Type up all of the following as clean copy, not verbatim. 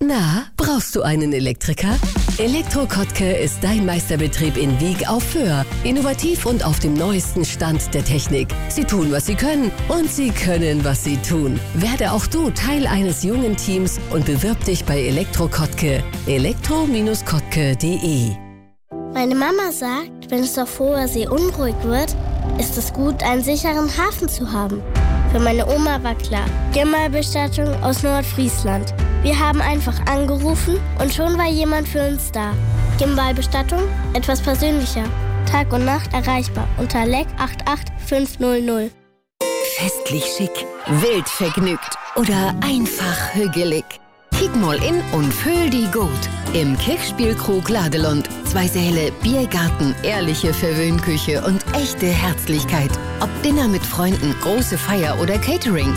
Na, brauchst du einen Elektriker? Elektro Kottke ist dein Meisterbetrieb in Wieg auf Föhr. Innovativ und auf dem neuesten Stand der Technik. Sie tun, was sie können und sie können, was sie tun. Werde auch du Teil eines jungen Teams und bewirb dich bei Elektro Kottke. elektro-kottke.de. Meine Mama sagt, wenn es auf hoher See unruhig wird, ist es gut, einen sicheren Hafen zu haben. Für meine Oma war klar, Gimbalbestattung aus Nordfriesland. Wir haben einfach angerufen und schon war jemand für uns da. Gimbalbestattung, etwas persönlicher. Tag und Nacht erreichbar unter LEC 88500. Festlich schick, wild vergnügt oder einfach hügelig. Kick mal in und füll die gut. Im Kirchspielkrug Ladelund. 2 Säle, Biergarten, ehrliche Verwöhnküche und echte Herzlichkeit. Ob Dinner mit Freunden, große Feier oder Catering.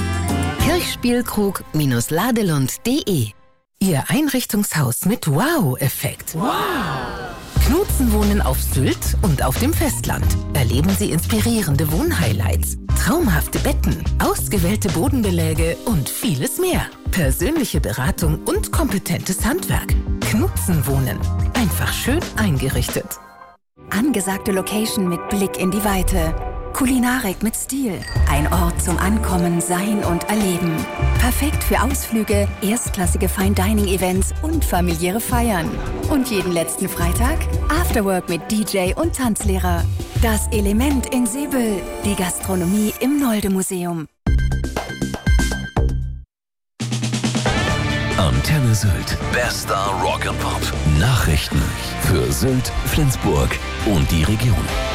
Kirchspielkrug-ladelund.de. Ihr Einrichtungshaus mit Wow-Effekt. Wow! Knutzen wohnen auf Sylt und auf dem Festland. Erleben Sie inspirierende Wohnhighlights, traumhafte Betten, ausgewählte Bodenbeläge und vieles mehr. Persönliche Beratung und kompetentes Handwerk. Knutzen wohnen. Einfach schön eingerichtet. Angesagte Location mit Blick in die Weite. Kulinarik mit Stil. Ein Ort zum Ankommen, Sein und Erleben. Perfekt für Ausflüge, erstklassige Fine-Dining-Events und familiäre Feiern. Und jeden letzten Freitag Afterwork mit DJ und Tanzlehrer. Das Element in Seebüll. Die Gastronomie im Nolde-Museum. Antenne Sylt. Bester Rock and Pop. Nachrichten für Sylt, Flensburg und die Region.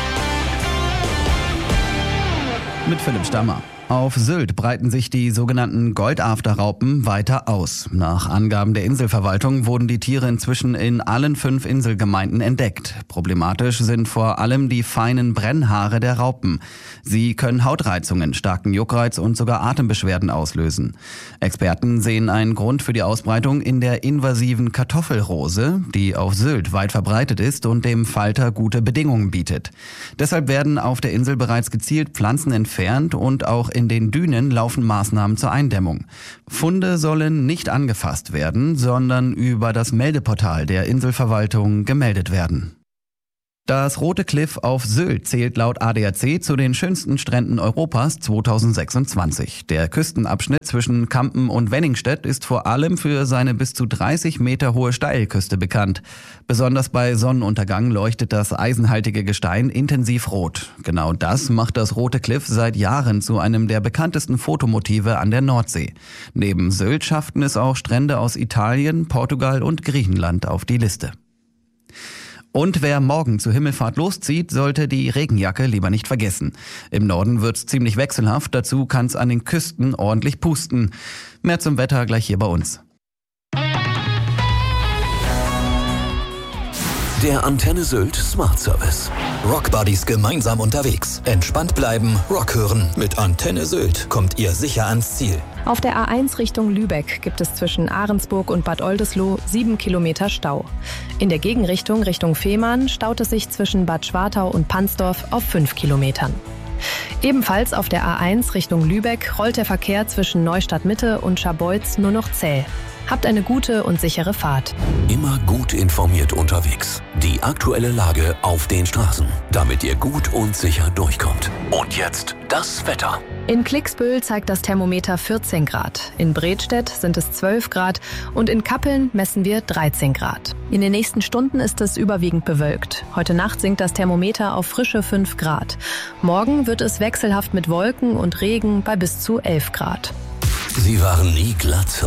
Mit Philipp Stammer. Auf Sylt breiten sich die sogenannten Goldafterraupen weiter aus. Nach Angaben der Inselverwaltung wurden die Tiere inzwischen in allen 5 Inselgemeinden entdeckt. Problematisch sind vor allem die feinen Brennhaare der Raupen. Sie können Hautreizungen, starken Juckreiz und sogar Atembeschwerden auslösen. Experten sehen einen Grund für die Ausbreitung in der invasiven Kartoffelrose, die auf Sylt weit verbreitet ist und dem Falter gute Bedingungen bietet. Deshalb werden auf der Insel bereits gezielt Pflanzen entfernt und auch in den Dünen laufen Maßnahmen zur Eindämmung. Funde sollen nicht angefasst werden, sondern über das Meldeportal der Inselverwaltung gemeldet werden. Das Rote Kliff auf Sylt zählt laut ADAC zu den schönsten Stränden Europas 2026. Der Küstenabschnitt zwischen Kampen und Wenningstedt ist vor allem für seine bis zu 30 Meter hohe Steilküste bekannt. Besonders bei Sonnenuntergang leuchtet das eisenhaltige Gestein intensiv rot. Genau das macht das Rote Kliff seit Jahren zu einem der bekanntesten Fotomotive an der Nordsee. Neben Sylt schafften es auch Strände aus Italien, Portugal und Griechenland auf die Liste. Und wer morgen zur Himmelfahrt loszieht, sollte die Regenjacke lieber nicht vergessen. Im Norden wird's ziemlich wechselhaft, dazu kann's an den Küsten ordentlich pusten. Mehr zum Wetter gleich hier bei uns. Der Antenne Sylt Smart Service. Rockbuddies gemeinsam unterwegs. Entspannt bleiben, Rock hören. Mit Antenne Sylt kommt ihr sicher ans Ziel. Auf der A1 Richtung Lübeck gibt es zwischen Ahrensburg und Bad Oldesloe 7 Kilometer Stau. In der Gegenrichtung Richtung Fehmarn staut es sich zwischen Bad Schwartau und Pansdorf auf 5 Kilometern. Ebenfalls auf der A1 Richtung Lübeck rollt der Verkehr zwischen Neustadt Mitte und Scharbeutz nur noch zäh. Habt eine gute und sichere Fahrt. Immer gut informiert unterwegs. Die aktuelle Lage auf den Straßen, damit ihr gut und sicher durchkommt. Und jetzt das Wetter. In Klicksbüll zeigt das Thermometer 14 Grad. In Bredstedt sind es 12 Grad und in Kappeln messen wir 13 Grad. In den nächsten Stunden ist es überwiegend bewölkt. Heute Nacht sinkt das Thermometer auf frische 5 Grad. Morgen wird es wechselhaft mit Wolken und Regen bei bis zu 11 Grad. Sie waren nie glatt